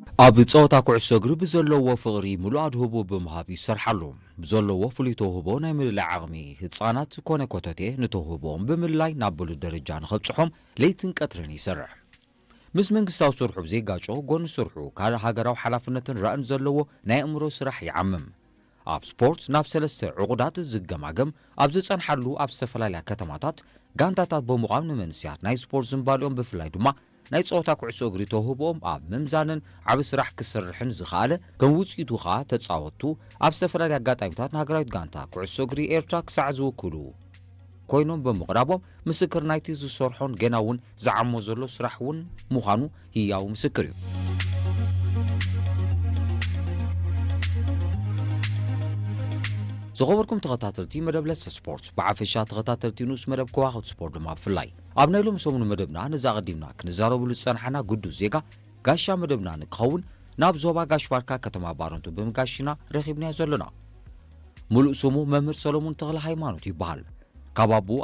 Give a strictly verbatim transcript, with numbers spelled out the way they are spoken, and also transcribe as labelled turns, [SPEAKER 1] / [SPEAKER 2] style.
[SPEAKER 1] ኣብ ጸወታ ኩዕሶ እግሪ ብዘለዎ ፍቕሪ ሙሉእ ኣድህቦ ብምሃብ ይሰርሓሉ ብዘለዎ ፍሉይ ተውህቦ ናይ ምልላይ ዓቕሚ ህፃናት ኮነ ኮተቴ ንተውህቦም ብምልላይ ናብ ብሉፅ ደረጃ ንኸብፅሖም ለይትን ቀትርን ይሰርሕ ምስ መንግስታዊ ስርሑ ብዘይጋጮ ጎኒ ስርሑ ካልእ ሃገራዊ ሓላፍነትን ራእን ዘለዎ ናይ እምሮ ስራሕ ይዓምም ኣብ ስፖርት ናብ ሰለስተ ዕቑዳት ዝገማገም ኣብ ዝጸንሓሉ ኣብ ዝተፈላለያ ከተማታት ጋንታታት ብምቋም ንመንስያት ናይ ስፖርት ዝምባልኦም ብፍላይ ድማ ናይ ጸወታ ኩዕሶ እግሪ ተውህቦም ኣብ ምምዛንን ዓብ ስራሕ ክሰርሕን ዝኽኣለ ከም ውጽኢቱ ኸኣ ተጻወቱ ኣብ ዝተፈላለየ ኣጋጣሚታት ንሃገራዊት ጋንታ ኩዕሶ እግሪ ኤርትራ ክሳዕ ዝውክሉ ኮይኖም ብምቕራቦም ምስክር ናይቲ ዝሰርሖን ገና እውን ዝዓሞ ዘሎ ስራሕ እውን ምዃኑ ህያው ምስክር እዩ ዝኸበርኩም ተኸታተልቲ መደብ ለሰ ስፖርት ብዓፈሻ ተኸታተልቲ ንኡስ መደብ ከዋኽብቲ ስፖርት ድማ ብፍላይ ኣብ ናይ ሎም ሰሙኑ መደብና ንዛቐዲምና ክንዛረበሉ ዝጸንሓና ግዱስ ዜጋ ጋሻ መደብና ንክኸውን ናብ ዞባ ጋሽ ባርካ ከተማ ባረንቱ ብምጋሽና ረኺብናዮ ዘለና ሙሉእ ስሙ መምህር ሰሎሙን ተኽለ ሃይማኖት ይበሃል ካብ ኣቦኡ